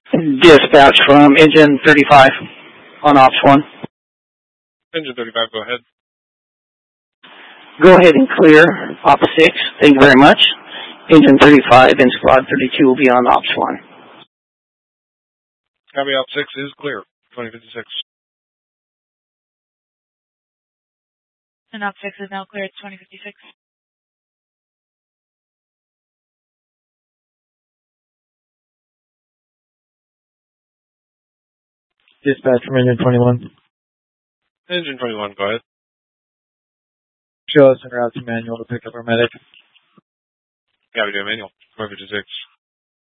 Dispatch from Engine 35 on Ops 1. Engine 35, go ahead. Go ahead and clear Op 6. Thank you very much. Engine 35 and Squad 32 will be on Ops 1. Copy, Op 6 is clear. 2056. And Op 6 is now clear at 2056. Dispatch from Engine 21. Engine 21, go ahead. Show us en route to manual to pick up our medic. Copy, to manual. 2056.